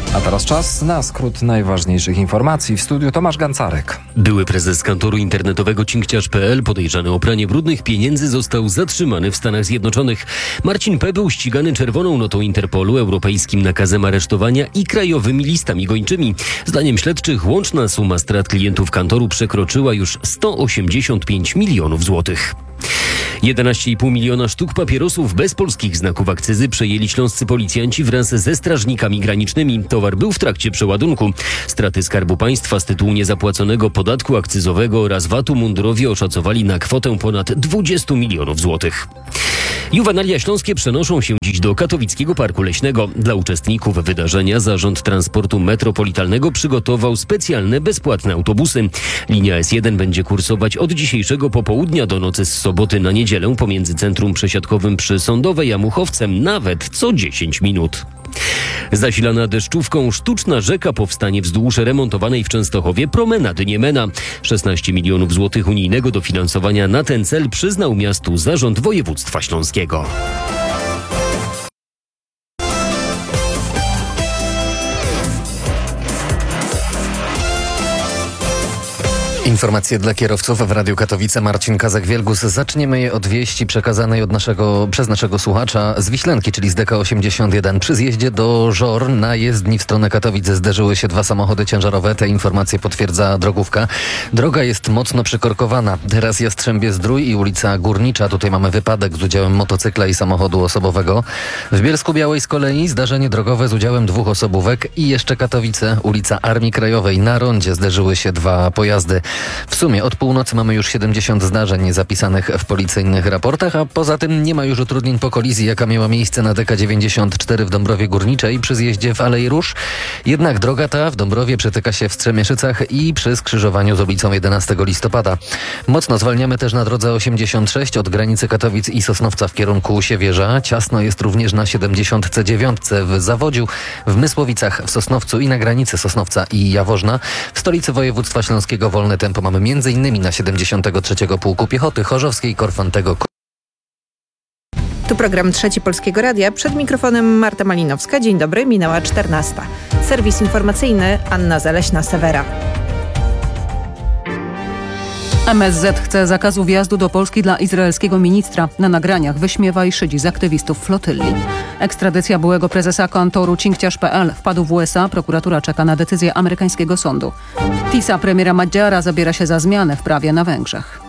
A teraz czas na skrót najważniejszych informacji. W studiu Tomasz Gancarek. Były prezes kantoru internetowego cinkciarz.pl podejrzany o pranie brudnych pieniędzy został zatrzymany w Stanach Zjednoczonych. Marcin P. był ścigany czerwoną notą Interpolu, europejskim nakazem aresztowania i krajowymi listami gończymi. Zdaniem śledczych łączna suma strat klientów kantoru przekroczyła już 185 milionów złotych. 11,5 miliona sztuk papierosów bez polskich znaków akcyzy przejęli śląscy policjanci wraz ze strażnikami granicznymi. Towar był w trakcie przeładunku. Straty Skarbu Państwa z tytułu niezapłaconego podatku akcyzowego oraz VAT-u mundurowie oszacowali na kwotę ponad 20 milionów złotych. Juwenalia śląskie przenoszą się dziś do Katowickiego Parku Leśnego. Dla uczestników wydarzenia Zarząd Transportu Metropolitalnego przygotował specjalne bezpłatne autobusy. Linia S1 będzie kursować od dzisiejszego popołudnia do nocy z soboty na niedzielę pomiędzy centrum przesiadkowym przy Sądowej a Muchowcem nawet co 10 minut. Zasilana deszczówką sztuczna rzeka powstanie wzdłuż remontowanej w Częstochowie promenady Niemena. 16 milionów złotych unijnego dofinansowania na ten cel przyznał miastu Zarząd Województwa Śląskiego. Informacje dla kierowców w Radiu Katowice. Marcin Kazak-Wielgus. Zaczniemy je od wieści przekazanej przez naszego słuchacza z Wiślenki, czyli z DK81. Przy zjeździe do Żor na jezdni w stronę Katowic zderzyły się dwa samochody ciężarowe. Te informacje potwierdza drogówka. Droga jest mocno przykorkowana. Teraz Jastrzębie-Zdrój i ulica Górnicza. Tutaj mamy wypadek z udziałem motocykla i samochodu osobowego. W Bielsku-Białej z kolei zdarzenie drogowe z udziałem dwóch osobówek i jeszcze Katowice, ulica Armii Krajowej. Na rondzie zderzyły się dwa pojazdy. W sumie od północy mamy już 70 zdarzeń zapisanych w policyjnych raportach, a poza tym nie ma już utrudnień po kolizji, jaka miała miejsce na DK94 w Dąbrowie Górniczej przy zjeździe w Alei Róż. Jednak droga ta w Dąbrowie przetyka się w Strzemieszycach i przy skrzyżowaniu z ulicą 11 listopada. Mocno zwalniamy też na drodze 86 od granicy Katowic i Sosnowca w kierunku Siewierza. Ciasno jest również na 79 w Zawodziu, w Mysłowicach, w Sosnowcu i na granicy Sosnowca i Jaworzna. W stolicy województwa śląskiego wolne tempo mamy m.in. na 73 Pułku Piechoty Chorzowskiej Korfantego. Tu program Trzeci Polskiego Radia. Przed mikrofonem Marta Malinowska. Dzień dobry, minęła 14. Serwis informacyjny Anna Zaleśna-Sewera. MSZ chce zakazu wjazdu do Polski dla izraelskiego ministra. Na nagraniach wyśmiewa i szydzi z aktywistów flotyli. Ekstradycja byłego prezesa kantoru cinkciarz.pl wpadł w USA. Prokuratura czeka na decyzję amerykańskiego sądu. TISA premiera Madjara zabiera się za zmianę w prawie na Węgrzech.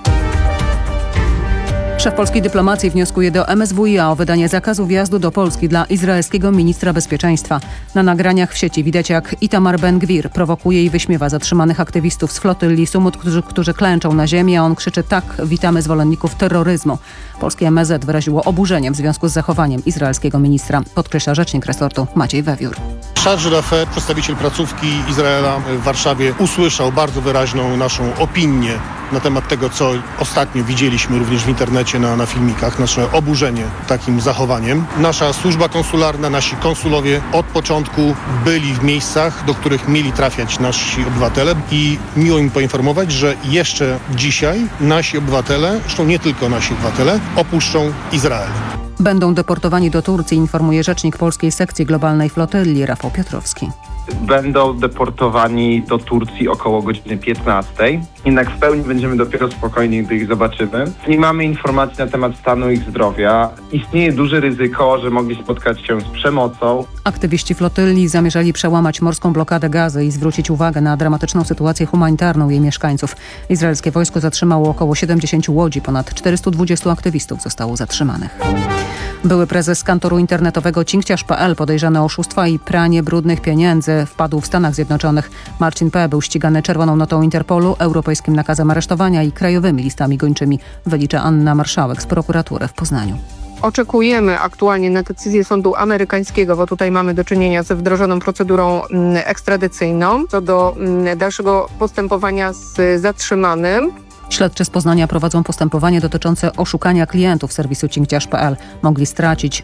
Szef polskiej dyplomacji wnioskuje do MSWiA o wydanie zakazu wjazdu do Polski dla izraelskiego ministra bezpieczeństwa. Na nagraniach w sieci widać, jak Itamar Ben-Gwir prowokuje i wyśmiewa zatrzymanych aktywistów z flotyli Sumut, którzy klęczą na ziemi, a on krzyczy: tak, witamy zwolenników terroryzmu. Polskie MSZ wyraziło oburzenie w związku z zachowaniem izraelskiego ministra, podkreśla rzecznik resortu Maciej Wewiór. Charge d'affaires, przedstawiciel placówki Izraela w Warszawie, usłyszał bardzo wyraźną naszą opinię na temat tego, co ostatnio widzieliśmy również w internecie, na filmikach, nasze oburzenie takim zachowaniem. Nasza służba konsularna, nasi konsulowie od początku byli w miejscach, do których mieli trafiać nasi obywatele i miło mi poinformować, że jeszcze dzisiaj nasi obywatele, zresztą nie tylko nasi obywatele, opuszczą Izrael. Będą deportowani do Turcji, informuje rzecznik polskiej sekcji globalnej flotyli Rafał Piotrowski. Będą deportowani do Turcji około godziny 15. Jednak w pełni będziemy dopiero spokojni, gdy ich zobaczymy. Nie mamy informacji na temat stanu ich zdrowia. Istnieje duże ryzyko, że mogli spotkać się z przemocą. Aktywiści flotyli zamierzali przełamać morską blokadę Gazy i zwrócić uwagę na dramatyczną sytuację humanitarną jej mieszkańców. Izraelskie wojsko zatrzymało około 70 łodzi, ponad 420 aktywistów zostało zatrzymanych. Były prezes kantoru internetowego cinkciarz.pl podejrzany o oszustwa i pranie brudnych pieniędzy wpadł w Stanach Zjednoczonych. Marcin P. był ścigany czerwoną notą Interpolu, europejskim nakazem aresztowania i krajowymi listami gończymi, wylicza Anna Marszałek z prokuratury w Poznaniu. Oczekujemy aktualnie na decyzję sądu amerykańskiego, bo tutaj mamy do czynienia ze wdrożoną procedurą ekstradycyjną co do dalszego postępowania z zatrzymanym. Śledczy z Poznania prowadzą postępowanie dotyczące oszukania klientów serwisu cinkciarz.pl. Mogli stracić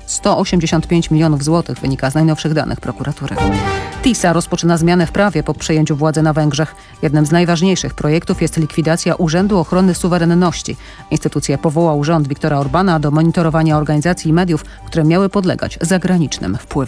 185 milionów złotych, wynika z najnowszych danych prokuratury. TISA rozpoczyna zmianę w prawie po przejęciu władzy na Węgrzech. Jednym z najważniejszych projektów jest likwidacja Urzędu Ochrony Suwerenności. Instytucja powołał rząd Viktora Orbana do monitorowania organizacji i mediów, które miały podlegać zagranicznym wpływom.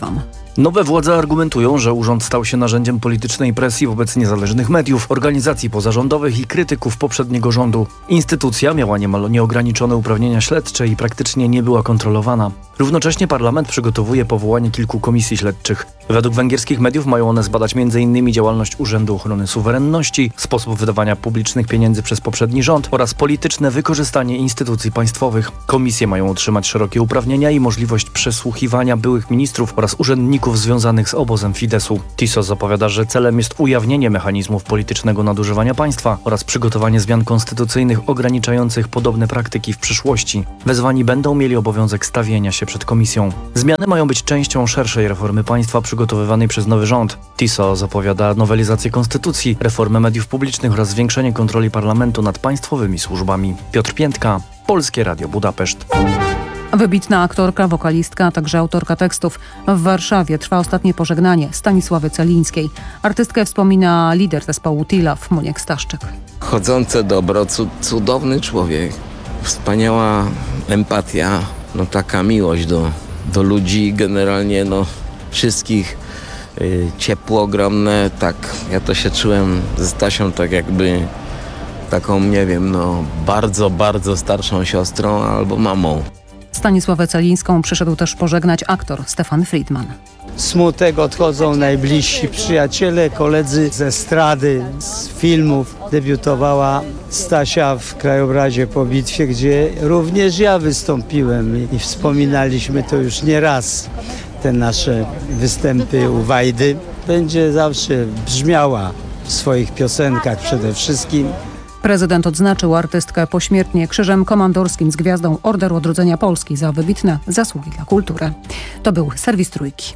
Nowe władze argumentują, że urząd stał się narzędziem politycznej presji wobec niezależnych mediów, organizacji pozarządowych i krytyków poprzedniego rządu. Instytucja miała niemal nieograniczone uprawnienia śledcze i praktycznie nie była kontrolowana. Równocześnie parlament przygotowuje powołanie kilku komisji śledczych. Według węgierskich mediów mają one zbadać m.in. działalność Urzędu Ochrony Suwerenności, sposób wydawania publicznych pieniędzy przez poprzedni rząd oraz polityczne wykorzystanie instytucji państwowych. Komisje mają otrzymać szerokie uprawnienia i możliwość przesłuchiwania byłych ministrów oraz urzędników związanych z obozem Fideszu. TISO zapowiada, że celem jest ujawnienie mechanizmów politycznego nadużywania państwa oraz przygotowanie zmian konstytucyjnych ograniczających podobne praktyki w przyszłości. Wezwani będą mieli obowiązek stawienia się przed komisją. Zmiany mają być częścią szerszej reformy państwa przygotowywanej przez nowy rząd. TISO zapowiada nowelizację konstytucji, reformę mediów publicznych oraz zwiększenie kontroli parlamentu nad państwowymi służbami. Piotr Piętka, Polskie Radio Budapeszt. Wybitna aktorka, wokalistka, a także autorka tekstów. W Warszawie trwa ostatnie pożegnanie Stanisławy Celińskiej. Artystkę wspomina lider zespołu Tilaw, Muniek Staszczyk. Chodzące dobro, cudowny człowiek. Wspaniała empatia, taka miłość do ludzi, generalnie wszystkich. Ciepło ogromne, tak. Ja to się czułem ze Stasią tak jakby taką, nie wiem, bardzo, bardzo starszą siostrą albo mamą. Stanisławę Celińską przyszedł też pożegnać aktor Stefan Friedman. Smutek, odchodzą najbliżsi przyjaciele, koledzy z estrady, z filmów. Debiutowała Stasia w Krajobrazie po bitwie, gdzie również ja wystąpiłem i wspominaliśmy to już nie raz. Te nasze występy u Wajdy będzie zawsze brzmiała w swoich piosenkach przede wszystkim. Prezydent odznaczył artystkę pośmiertnie Krzyżem Komandorskim z Gwiazdą Orderu Odrodzenia Polski za wybitne zasługi dla kultury. To był serwis Trójki.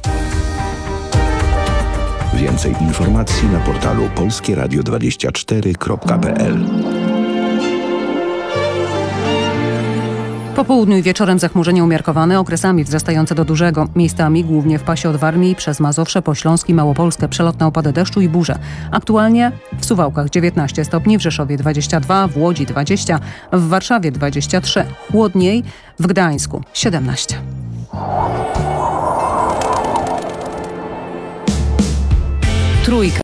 Więcej informacji na portalu polskieradio24.pl. Po południu i wieczorem zachmurzenie umiarkowane, okresami wzrastające do dużego. Miejscami, głównie w pasie od Warmii, przez Mazowsze, po Śląsk i Małopolskę, przelotne opady deszczu i burze. Aktualnie w Suwałkach 19 stopni, w Rzeszowie 22, w Łodzi 20, w Warszawie 23, chłodniej w Gdańsku 17. Trójka.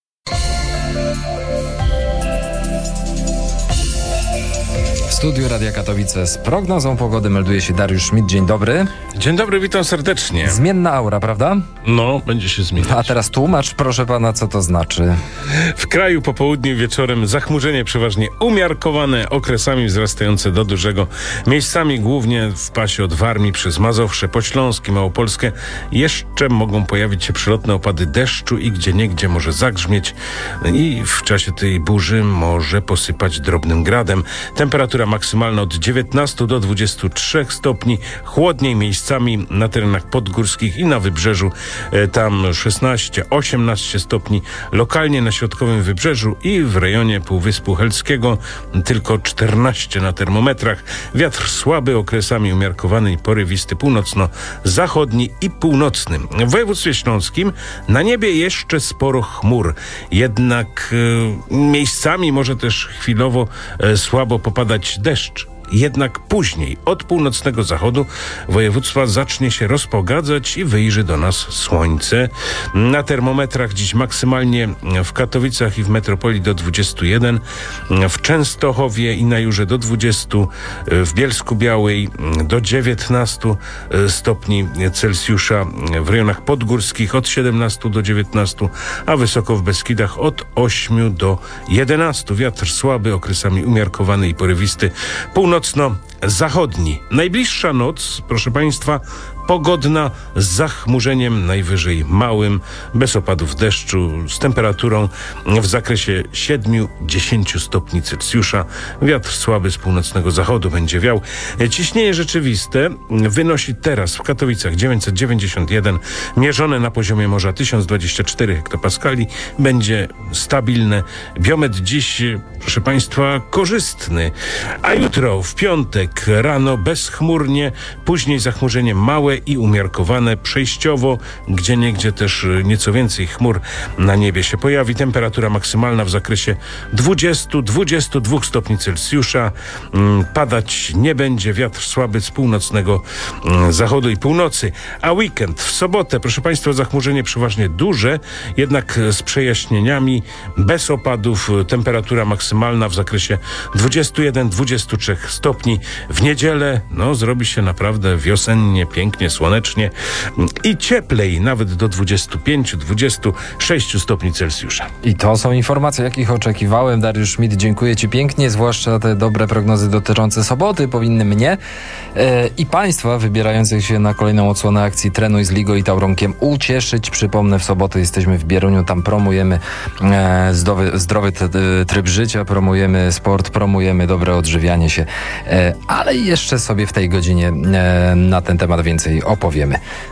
W studiu Radia Katowice z prognozą pogody melduje się Dariusz Schmidt. Dzień dobry. Dzień dobry, witam serdecznie. Zmienna aura, prawda? No, będzie się zmieniać. A teraz tłumacz, proszę pana, co to znaczy. W kraju po południu i wieczorem zachmurzenie przeważnie umiarkowane, okresami wzrastające do dużego. Miejscami głównie w pasie od Warmii przez Mazowsze, po Śląsk i Małopolskę jeszcze mogą pojawić się przelotne opady deszczu i gdzieniegdzie może zagrzmieć i w czasie tej burzy może posypać drobnym gradem. Temperatura maksymalna od 19 do 23 stopni, chłodniej miejscami na terenach podgórskich i na wybrzeżu, tam 16-18 stopni, lokalnie na środkowym wybrzeżu i w rejonie Półwyspu Helskiego tylko 14 na termometrach. Wiatr słaby, okresami umiarkowany i porywisty, północno-zachodni i północny. W województwie śląskim na niebie jeszcze sporo chmur, jednak miejscami może też chwilowo słabo popadać deszcz. Jednak później, od północnego zachodu województwa zacznie się rozpogadzać i wyjrzy do nas słońce. Na termometrach dziś maksymalnie w Katowicach i w metropolii do 21, w Częstochowie i na Jurze do 20, w Bielsku-Białej do 19 stopni Celsjusza, w rejonach podgórskich od 17 do 19, a wysoko w Beskidach od 8 do 11. Wiatr słaby, okresami umiarkowany i porywisty, północno-zachodni. Najbliższa noc, proszę państwa, pogodna z zachmurzeniem najwyżej małym, bez opadów deszczu, z temperaturą w zakresie 7-10 stopni Celsjusza. Wiatr słaby z północnego zachodu będzie wiał. Ciśnienie rzeczywiste wynosi teraz w Katowicach 991, mierzone na poziomie morza 1024 hektopaskali. Będzie stabilne. Biometr dziś, proszę państwa, korzystny. A jutro w piątek rano bezchmurnie, później zachmurzenie małe i umiarkowane. Przejściowo, gdzieniegdzie też nieco więcej chmur na niebie się pojawi. Temperatura maksymalna w zakresie 20-22 stopni Celsjusza. Padać nie będzie. Wiatr słaby z północnego zachodu i północy. A weekend w sobotę, proszę Państwa, zachmurzenie przeważnie duże, jednak z przejaśnieniami, bez opadów. Temperatura maksymalna w zakresie 21-23 stopni. W niedzielę zrobi się naprawdę wiosennie, pięknie, słonecznie i cieplej, nawet do 25-26 stopni Celsjusza. I to są informacje, jakich oczekiwałem. Dariusz Schmidt, dziękuję Ci pięknie, zwłaszcza te dobre prognozy dotyczące soboty powinny mnie i Państwa wybierających się na kolejną odsłonę akcji Trenuj z Ligo i Tauronkiem ucieszyć. Przypomnę, w sobotę jesteśmy w Bieruniu, tam promujemy zdrowy tryb życia, promujemy sport, promujemy dobre odżywianie się, ale jeszcze sobie w tej godzinie na ten temat więcej opowiemy.